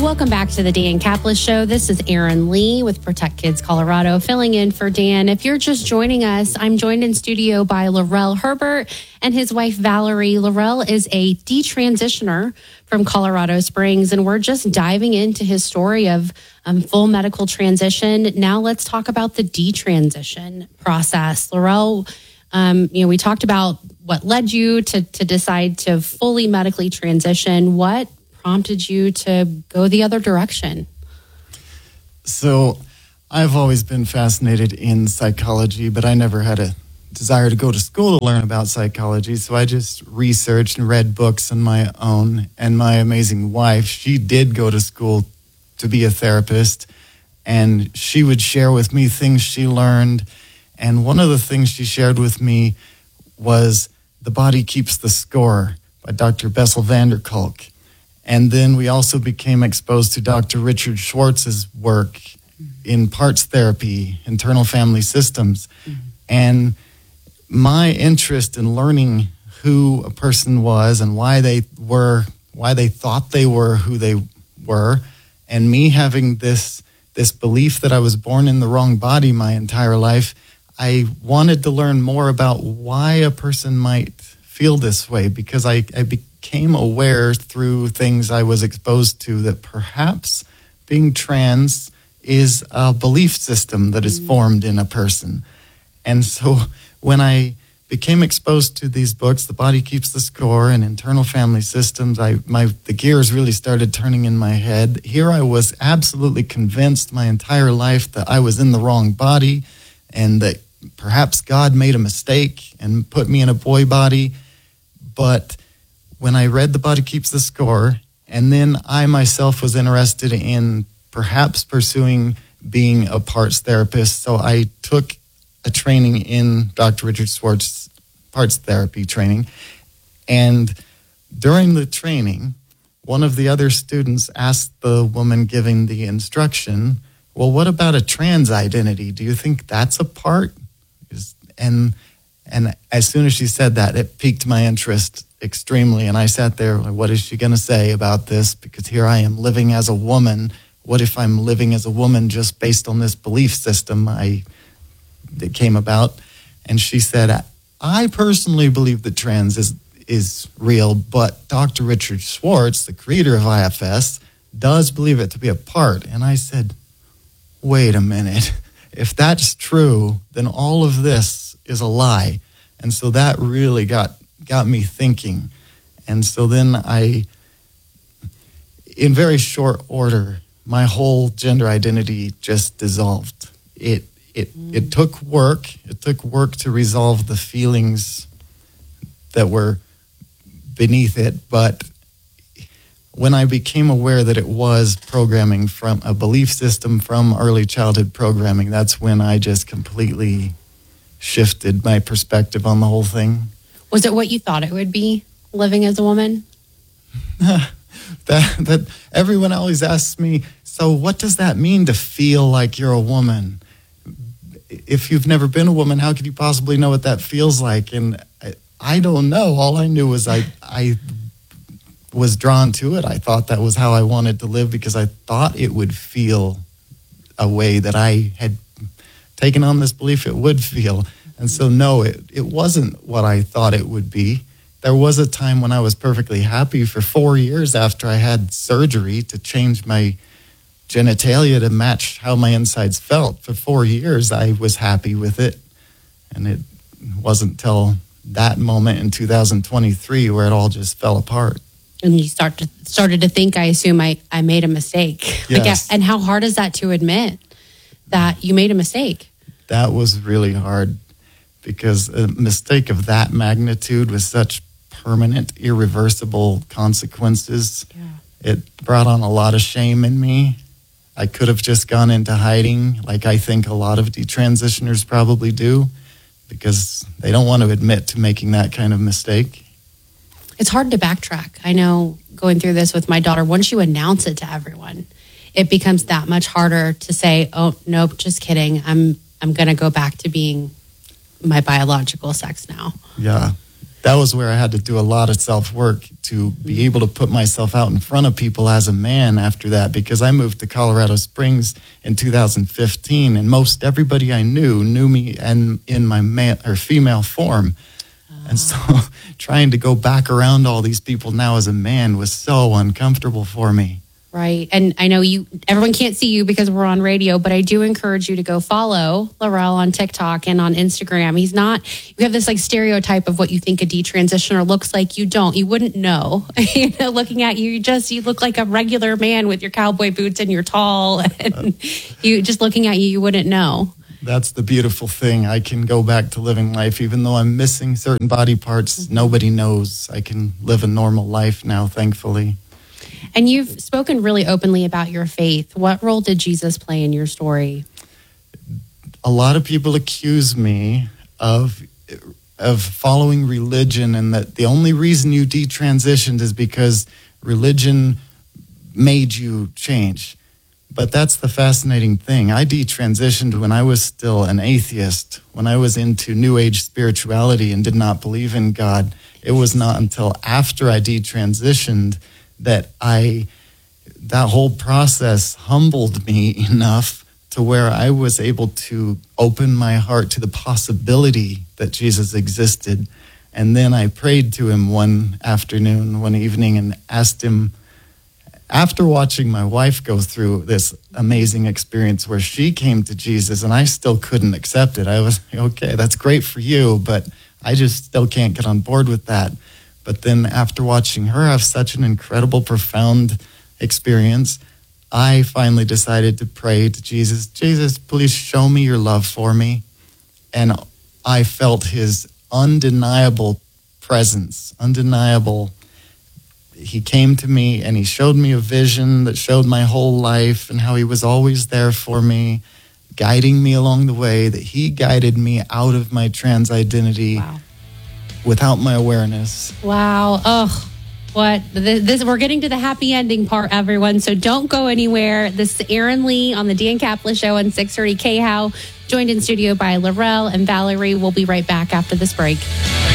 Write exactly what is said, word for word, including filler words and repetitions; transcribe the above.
Welcome back to the Dan Caplis Show. This is Erin Lee with Protect Kids Colorado, filling in for Dan. If you're just joining us, I'm joined in studio by Laurel Herbert and his wife, Valerie. Laurel is a detransitioner from Colorado Springs, and we're just diving into his story of um, full medical transition. Now let's talk about the detransition process. Laurel, um, you know, we talked about what led you to, to decide to fully medically transition. What prompted you to go the other direction? So I've always been fascinated in psychology, but I never had a desire to go to school to learn about psychology. So I just researched and read books on my own. And my amazing wife, she did go to school to be a therapist, and she would share with me things she learned. And one of the things she shared with me was The Body Keeps the Score by Doctor Bessel van der Kolk. And then we also became exposed to Doctor Richard Schwartz's work in parts therapy, internal family systems. Mm-hmm. And my interest in learning who a person was and why they were, why they thought they were who they were, and me having this this belief that I was born in the wrong body my entire life, I wanted to learn more about why a person might feel this way, because I, I became aware through things I was exposed to that perhaps being trans is a belief system that is formed in a person. And so when I became exposed to these books, The Body Keeps the Score and Internal Family Systems, I my the gears really started turning in my head. Here I was absolutely convinced my entire life that I was in the wrong body and that perhaps God made a mistake and put me in a boy body. But when I read The Body Keeps the Score, and then I myself was interested in perhaps pursuing being a parts therapist, so I took a training in Doctor Richard Schwartz's parts therapy training. And during the training, one of the other students asked the woman giving the instruction, well, what about a trans identity? Do you think that's a part? And and as soon as she said that, it piqued my interest extremely. And I sat there, what is she going to say about this? Because here I am living as a woman. What if I'm living as a woman just based on this belief system I that came about? And she said, I personally believe that trans is is real, but Doctor Richard Schwartz, the creator of I F S, does believe it to be a part. And I said, wait a minute. If that's true, then all of this is a lie. And so that really got got me thinking. And so then I, in very short order, my whole gender identity just dissolved. It it mm. it took work. It took work to resolve the feelings that were beneath it. But when I became aware that it was programming from a belief system from early childhood programming, that's when I just completely shifted my perspective on the whole thing. Was it what you thought it would be, living as a woman? that that everyone always asks me, so what does that mean to feel like you're a woman? If you've never been a woman, how could you possibly know what that feels like? And I, I don't know. All I knew was I I was drawn to it. I thought that was how I wanted to live because I thought it would feel a way that I had taken on this belief it would feel. And so, no, it, it wasn't what I thought it would be. There was a time when I was perfectly happy for four years after I had surgery to change my genitalia to match how my insides felt. For four years, I was happy with it. And it wasn't till that moment in two thousand twenty-three where it all just fell apart. And you start to, started to think, I assume I, I made a mistake. Yes. Like, and how hard is that to admit that you made a mistake? That was really hard because a mistake of that magnitude with such permanent, irreversible consequences, yeah. It brought on a lot of shame in me. I could have just gone into hiding like I think a lot of detransitioners probably do because they don't want to admit to making that kind of mistake. It's hard to backtrack. I know going through this with my daughter, once you announce it to everyone, it becomes that much harder to say, oh, nope, just kidding. I'm I'm going to go back to being my biological sex now. Yeah, that was where I had to do a lot of self-work to be able to put myself out in front of people as a man after that, because I moved to Colorado Springs in two thousand fifteen, and most everybody I knew knew me and in my man or female form. Uh-huh. And so trying to go back around all these people now as a man was so uncomfortable for me. Right. And I know you, everyone can't see you because we're on radio, but I do encourage you to go follow Laurel on TikTok and on Instagram. He's not, you have this like stereotype of what you think a detransitioner looks like. You don't, you wouldn't know, you know, looking at you, you just, you look like a regular man with your cowboy boots and you're tall and you just looking at you, you wouldn't know. That's the beautiful thing. I can go back to living life, even though I'm missing certain body parts. Mm-hmm. Nobody knows. I can live a normal life now, thankfully. And you've spoken really openly about your faith. What role did Jesus play in your story? A lot of people accuse me of of following religion, and that the only reason you detransitioned is because religion made you change. But that's the fascinating thing. I detransitioned when I was still an atheist, when I was into New Age spirituality and did not believe in God. It was not until after I detransitioned that I, that whole process humbled me enough to where I was able to open my heart to the possibility that Jesus existed. And then I prayed to him one afternoon, one evening, and asked him, after watching my wife go through this amazing experience where she came to Jesus and I still couldn't accept it. I was like, okay, that's great for you, but I just still can't get on board with that. But then after watching her have such an incredible, profound experience, I finally decided to pray to Jesus, Jesus, please show me your love for me. And I felt his undeniable presence, undeniable. He came to me and he showed me a vision that showed my whole life and how he was always there for me, guiding me along the way, that he guided me out of my trans identity. Wow. Without my awareness. Wow. Oh, what? This, this we're getting to the happy ending part, everyone. So don't go anywhere. This is Aaron Lee on the Dan Kaplan Show on six thirty K H O W, joined in studio by Laurel and Valerie. We'll be right back after this break.